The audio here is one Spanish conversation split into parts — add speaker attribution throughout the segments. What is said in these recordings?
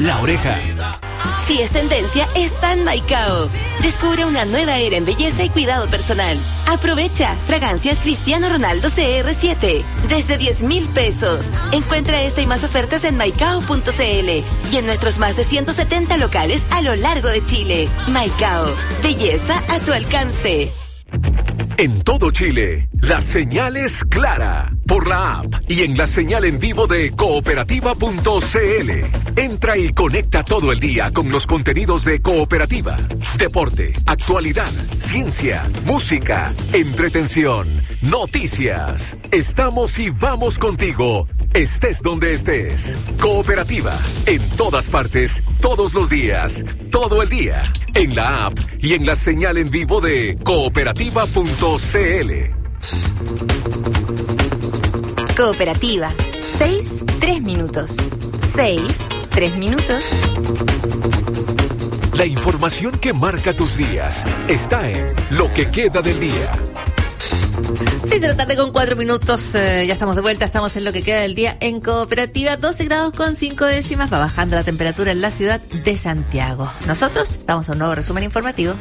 Speaker 1: La Oreja.
Speaker 2: Si es tendencia, está en Maicao. Descubre una nueva era en belleza y cuidado personal. Aprovecha fragancias Cristiano Ronaldo CR7 desde 10,000 pesos. Encuentra esta y más ofertas en maicao.cl y en nuestros más de 170 locales a lo largo de Chile. Maicao, belleza a tu alcance.
Speaker 3: En todo Chile, la señal es clara por la app y en la señal en vivo de cooperativa.cl. Entra y conecta todo el día con los contenidos de Cooperativa. Deporte, actualidad, ciencia, música, entretención, noticias. Estamos y vamos contigo, estés donde estés. Cooperativa, en todas partes, todos los días, todo el día. En la app y en la señal en vivo de cooperativa.cl.
Speaker 4: Cooperativa. 6, 3 minutos. 6, 3 minutos.
Speaker 3: La información que marca tus días está en Lo que queda del día.
Speaker 5: 6 de la tarde con 4 minutos, ya estamos de vuelta, estamos en Lo que queda del día en Cooperativa, 12 grados con 5 décimas, va bajando la temperatura en la ciudad de Santiago. Nosotros vamos a un nuevo resumen informativo.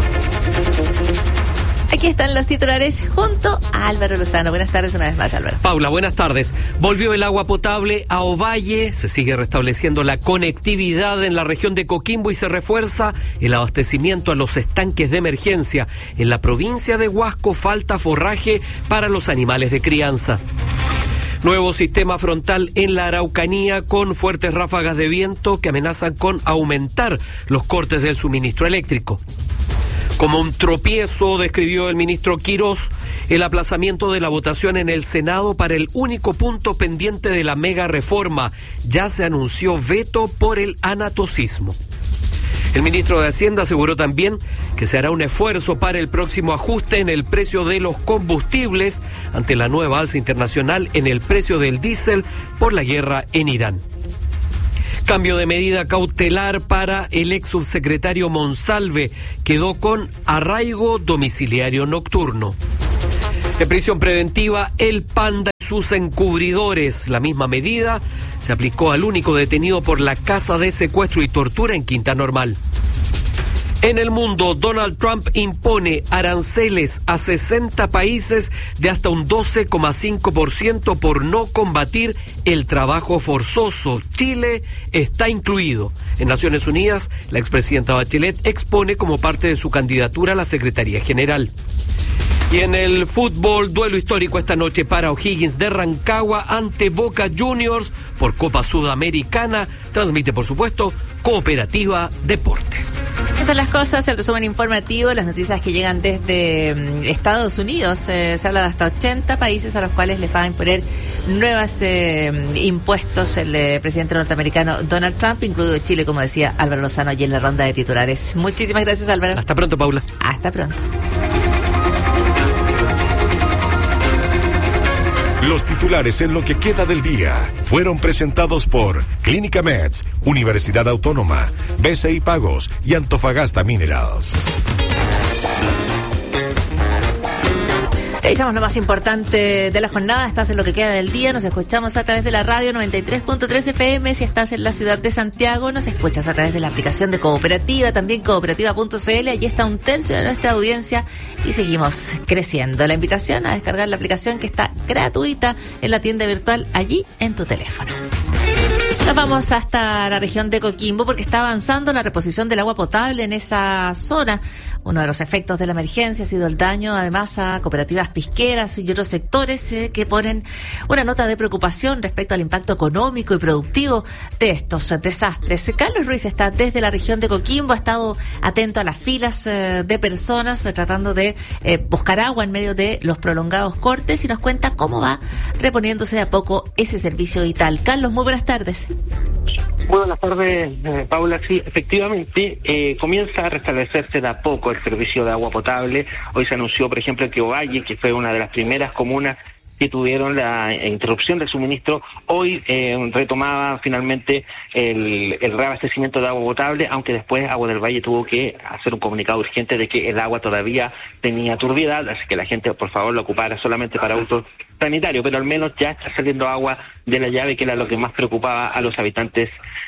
Speaker 5: Aquí están los titulares junto a Álvaro Lozano. Buenas tardes una vez más, Álvaro.
Speaker 6: Paula, buenas tardes. Volvió el agua potable a Ovalle, se sigue restableciendo la conectividad en la región de Coquimbo y se refuerza el abastecimiento a los estanques de emergencia. En la provincia de Huasco falta forraje para los animales de crianza. Nuevo sistema frontal en la Araucanía con fuertes ráfagas de viento que amenazan con aumentar los cortes del suministro eléctrico. Como un tropiezo, describió el ministro Quirós el aplazamiento de la votación en el Senado para el único punto pendiente de la mega reforma. Ya se anunció veto por el anatocismo. El ministro de Hacienda aseguró también que se hará un esfuerzo para el próximo ajuste en el precio de los combustibles ante la nueva alza internacional en el precio del diésel por la guerra en Irán. Cambio de medida cautelar para el ex subsecretario Monsalve. Quedó con arraigo domiciliario nocturno. En prisión preventiva, el Panda y sus encubridores. La misma medida se aplicó al único detenido por la casa de secuestro y tortura en Quinta Normal. En el mundo, Donald Trump impone aranceles a 60 países de hasta un 12,5% por no combatir el trabajo forzoso. Chile está incluido. En Naciones Unidas, la expresidenta Bachelet expone como parte de su candidatura a la Secretaría General. Y en el fútbol, duelo histórico esta noche para O'Higgins de Rancagua ante Boca Juniors por Copa Sudamericana. Transmite, por supuesto, Cooperativa Deportes.
Speaker 5: Estas las cosas, el resumen informativo, las noticias que llegan desde Estados Unidos. Se habla de hasta 80 países a los cuales les va a imponer nuevos impuestos el presidente norteamericano Donald Trump, incluido Chile, como decía Álvaro Lozano allí en la ronda de titulares. Muchísimas gracias, Álvaro.
Speaker 6: Hasta pronto, Paula.
Speaker 5: Hasta pronto.
Speaker 7: Los titulares en Lo que queda del día fueron presentados por Clínica Meds, Universidad Autónoma, BCI Pagos y Antofagasta Minerals.
Speaker 5: Revisamos lo más importante de la jornada. Estás en Lo que queda del día. Nos escuchamos a través de la radio 93.3 FM. Si estás en la ciudad de Santiago, nos escuchas a través de la aplicación de Cooperativa, también cooperativa.cl. Allí está 1/3 de nuestra audiencia y seguimos creciendo. La invitación a descargar la aplicación que está gratuita en la tienda virtual allí en tu teléfono. Nos vamos hasta la región de Coquimbo porque está avanzando la reposición del agua potable en esa zona. Uno de los efectos de la emergencia ha sido el daño, además, a cooperativas pisqueras y otros sectores que ponen una nota de preocupación respecto al impacto económico y productivo de estos desastres. Carlos Ruiz está desde la región de Coquimbo, ha estado atento a las filas de personas tratando de buscar agua en medio de los prolongados cortes y nos cuenta cómo va reponiéndose de a poco ese servicio vital. Carlos, muy buenas tardes.
Speaker 8: Muy buenas tardes, Paula. Sí, efectivamente, comienza a restablecerse de a poco el servicio de agua potable. Hoy se anunció, por ejemplo, que Ovalle, que fue una de las primeras comunas que tuvieron la interrupción del suministro, hoy retomaba finalmente el reabastecimiento de agua potable, aunque después Agua del Valle tuvo que hacer un comunicado urgente de que el agua todavía tenía turbiedad, así que la gente, por favor, lo ocupara solamente para uso sanitario, pero al menos ya está saliendo agua de la llave, que era lo que más preocupaba a los habitantes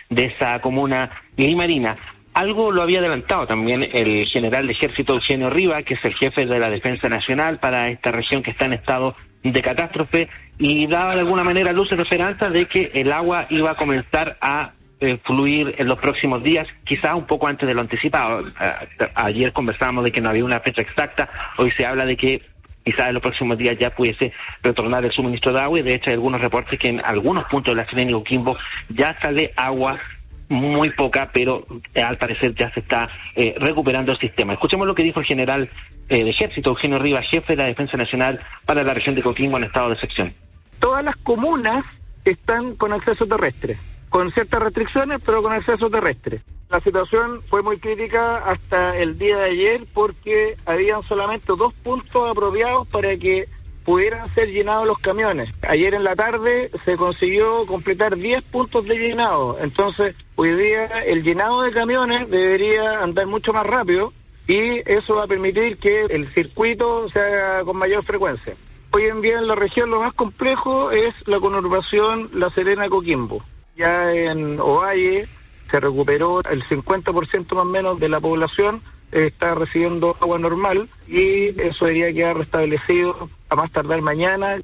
Speaker 8: de esa comuna limarina. Algo lo había adelantado también el general de ejército Eugenio Riva, que es el jefe de la Defensa Nacional para esta región que está en estado de catástrofe, y daba de alguna manera luces de esperanza de que el agua iba a comenzar a fluir en los próximos días, quizás un poco antes de lo anticipado. Ayer conversábamos de que no había una fecha exacta, hoy se habla de que quizás en los próximos días ya pudiese retornar el suministro de agua, y de hecho hay algunos reportes que en algunos puntos de la Serena y Coquimbo ya sale agua muy poca, pero al parecer ya se está recuperando el sistema. Escuchemos lo que dijo el general de ejército Eugenio Rivas, jefe de la Defensa Nacional para la región de Coquimbo en estado de excepción.
Speaker 1: Todas las comunas están con acceso terrestre, con ciertas restricciones, pero con acceso terrestre. La situación fue muy crítica hasta el día de ayer porque habían solamente 2 puntos apropiados para que pudieran ser llenados los camiones. Ayer en la tarde se consiguió completar 10 puntos de llenado, entonces hoy día el llenado de camiones debería andar mucho más rápido y eso va a permitir que el circuito se haga con mayor frecuencia. Hoy en día en la región lo más complejo es la conurbación La Serena-Coquimbo. Ya en Ovalle se recuperó el 50% más o menos de la población, está recibiendo agua normal y eso debería quedar restablecido a más tardar mañana.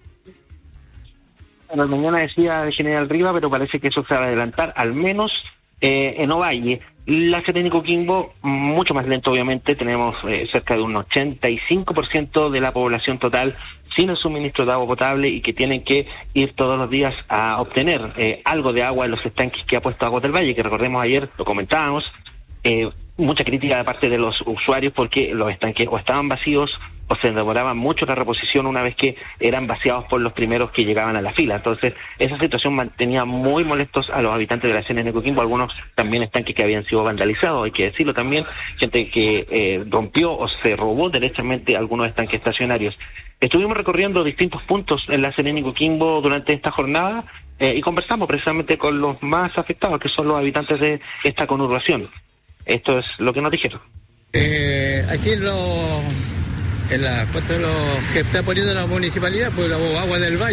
Speaker 8: Bueno, mañana decía el general Riva, pero parece que eso se va a adelantar, al menos en Ovalle. La Serena y Coquimbo, mucho más lento obviamente, tenemos cerca de un 85% de la población total sin el suministro de agua potable y que tienen que ir todos los días a obtener algo de agua en los estanques que ha puesto Aguas del Valle, que recordemos ayer, lo comentábamos, mucha crítica de parte de los usuarios porque los estanques o estaban vacíos o se demoraban mucho la reposición una vez que eran vaciados por los primeros que llegaban a la fila. Entonces, esa situación mantenía muy molestos a los habitantes de la Serena de Coquimbo, algunos también estanques que habían sido vandalizados, hay que decirlo también, gente que rompió o se robó derechamente algunos estanques estacionarios. Estuvimos recorriendo distintos puntos en la Serena y Coquimbo durante esta jornada y conversamos precisamente con los más afectados, que son los habitantes de esta conurbación. Esto es lo que nos dijeron.
Speaker 9: Aquí en la puesta que está poniendo la municipalidad, pues la agua del valle.